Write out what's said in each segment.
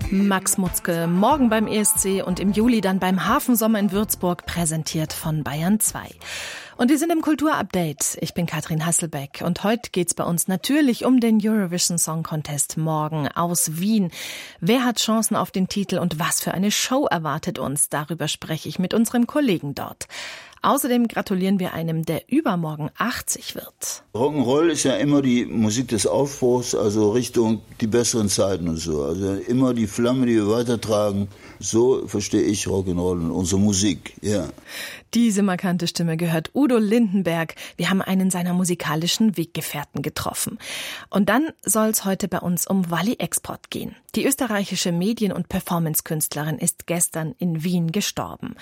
Max Mutzke, morgen beim ESC und im Juli dann beim Hafensommer in Würzburg, präsentiert von Bayern 2. Und wir sind im Kulturupdate. Ich bin Katrin Hasselbeck und heute geht's bei uns natürlich um den Eurovision Song Contest morgen aus Wien. Wer hat Chancen auf den Titel und was für eine Show erwartet uns? Darüber spreche ich mit unserem Kollegen dort. Außerdem gratulieren wir einem, der übermorgen 80 wird. Rock'n'Roll ist ja immer die Musik des Aufbruchs, also Richtung die besseren Zeiten und so. Also immer die Flamme, die wir weitertragen. So verstehe ich Rock'n'Roll und unsere Musik, ja. Diese markante Stimme gehört Udo Lindenberg. Wir haben einen seiner musikalischen Weggefährten getroffen. Und dann soll es heute bei uns um Wally Export gehen. Die österreichische Medien- und Performance-Künstlerin ist gestern in Wien gestorben.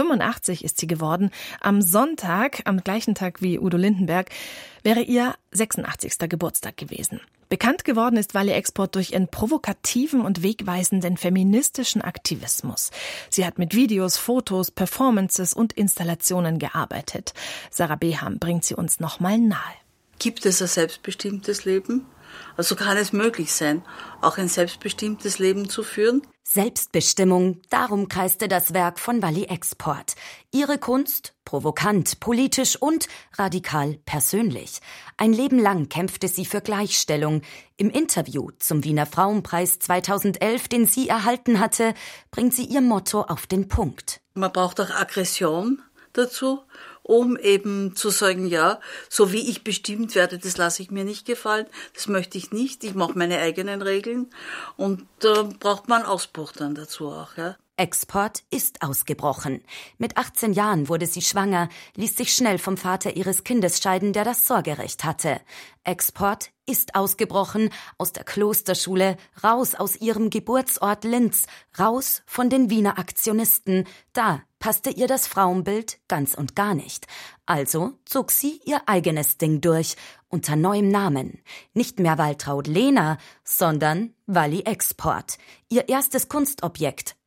85 ist sie geworden. Am Sonntag, am gleichen Tag wie Udo Lindenberg, wäre ihr 86. Geburtstag gewesen. Bekannt geworden ist Wally Export durch ihren provokativen und wegweisenden feministischen Aktivismus. Sie hat mit Videos, Fotos, Performances und Installationen gearbeitet. Sarah Beham bringt sie uns nochmal nahe. Gibt es ein selbstbestimmtes Leben? Also kann es möglich sein, auch ein selbstbestimmtes Leben zu führen? Selbstbestimmung, darum kreiste das Werk von Wally Export. Ihre Kunst, provokant, politisch und radikal persönlich. Ein Leben lang kämpfte sie für Gleichstellung. Im Interview zum Wiener Frauenpreis 2011, den sie erhalten hatte, bringt sie ihr Motto auf den Punkt. Man braucht auch Aggression dazu, um eben zu sagen, ja, so wie ich bestimmt werde, das lasse ich mir nicht gefallen, das möchte ich nicht, ich mache meine eigenen Regeln und da braucht man Ausbruch dann dazu auch, ja. Export ist ausgebrochen. Mit 18 Jahren wurde sie schwanger, ließ sich schnell vom Vater ihres Kindes scheiden, der das Sorgerecht hatte. Export ist ausgebrochen aus der Klosterschule, raus aus ihrem Geburtsort Linz, raus von den Wiener Aktionisten. Da passte ihr das Frauenbild ganz und gar nicht. Also zog sie ihr eigenes Ding durch, unter neuem Namen. Nicht mehr Waltraud Lehner, sondern Wally Export. Ihr erstes Kunstobjekt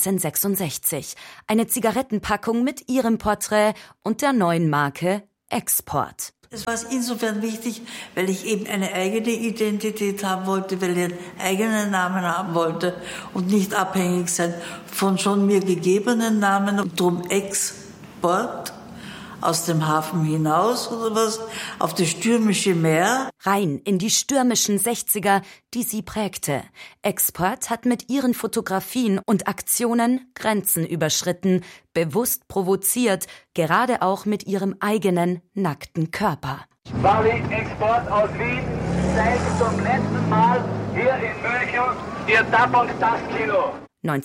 1966. Eine Zigarettenpackung mit ihrem Porträt und der neuen Marke Export. Es war insofern wichtig, weil ich eben eine eigene Identität haben wollte, weil ich einen eigenen Namen haben wollte und nicht abhängig sein von schon mir gegebenen Namen. Und drum Export, aus dem Hafen hinaus oder was, auf das stürmische Meer. Rein in die stürmischen 60er, die sie prägte. Export hat mit ihren Fotografien und Aktionen Grenzen überschritten, bewusst provoziert, gerade auch mit ihrem eigenen nackten Körper. Wally Export aus Wien zeigt zum letzten Mal hier in München ihr Dab- und Das-Kino.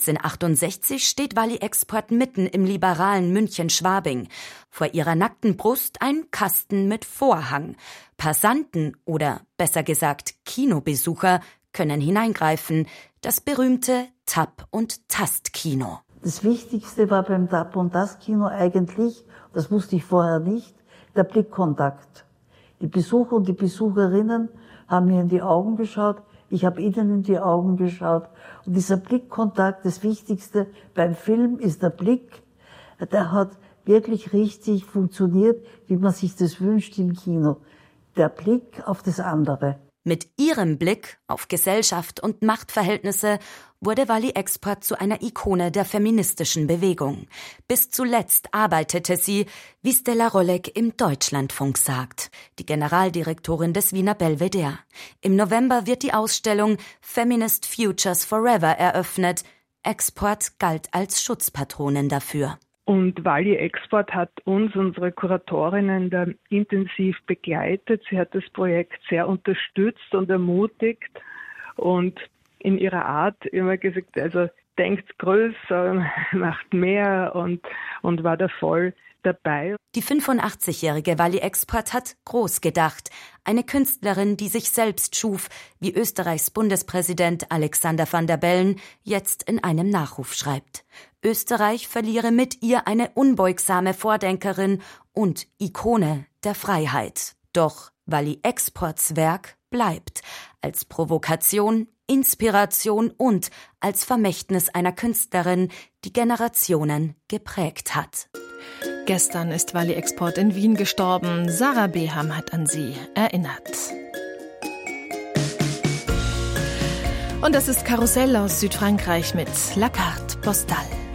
1968 steht Wally Export mitten im liberalen München-Schwabing. Vor ihrer nackten Brust ein Kasten mit Vorhang. Passanten oder besser gesagt Kinobesucher können hineingreifen. Das berühmte Tab- und Tast-Kino. Das Wichtigste war beim Dab- und Das-Kino eigentlich, das wusste ich vorher nicht, der Blickkontakt. Die Besucher und die Besucherinnen haben mir in die Augen geschaut, ich habe ihnen in die Augen geschaut. Und dieser Blickkontakt, das Wichtigste beim Film ist der Blick. Der hat wirklich richtig funktioniert, wie man sich das wünscht im Kino. Der Blick auf das andere. Mit ihrem Blick auf Gesellschaft und Machtverhältnisse wurde Wally Export zu einer Ikone der feministischen Bewegung. Bis zuletzt arbeitete sie, wie Stella Rolleck im Deutschlandfunk sagt, die Generaldirektorin des Wiener Belvedere. Im November wird die Ausstellung Feminist Futures Forever eröffnet. Export galt als Schutzpatronin dafür. Und Wally Export hat uns, unsere Kuratorinnen, da intensiv begleitet. Sie hat das Projekt sehr unterstützt und ermutigt und in ihrer Art immer gesagt, also denkt größer, macht mehr und war da voll dabei. Die 85-jährige Wally Export hat groß gedacht. Eine Künstlerin, die sich selbst schuf, wie Österreichs Bundespräsident Alexander Van der Bellen jetzt in einem Nachruf schreibt. Österreich verliere mit ihr eine unbeugsame Vordenkerin und Ikone der Freiheit. Doch Wally Exports Werk bleibt als Provokation, Inspiration und als Vermächtnis einer Künstlerin, die Generationen geprägt hat. Gestern ist Wally Export in Wien gestorben. Sarah Beham hat an sie erinnert. Und das ist Karussell aus Südfrankreich mit La Carte Postale.